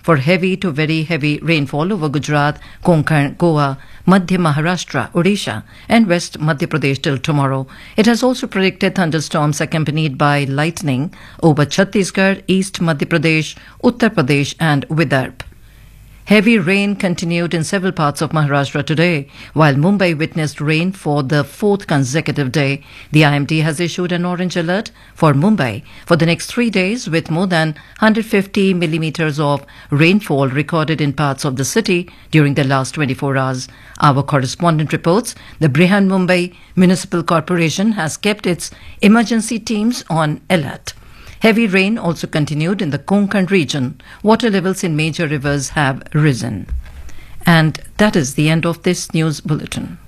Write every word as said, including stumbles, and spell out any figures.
for heavy to very heavy rainfall over Gujarat, Konkan, Goa, Madhya Maharashtra, Odisha and West Madhya Pradesh till tomorrow. It has also predicted thunderstorms accompanied by lightning over Chhattisgarh, East Madhya Pradesh, Uttar Pradesh and Vidarbha. Heavy rain continued in several parts of Maharashtra today, while Mumbai witnessed rain for the fourth consecutive day. The I M D has issued an orange alert for Mumbai for the next three days, with more than one hundred fifty millimeters of rainfall recorded in parts of the city during the last twenty-four hours. Our correspondent reports the Brihan Mumbai Municipal Corporation has kept its emergency teams on alert. Heavy rain also continued in the Konkan region. Water levels in major rivers have risen. And that is the end of this news bulletin.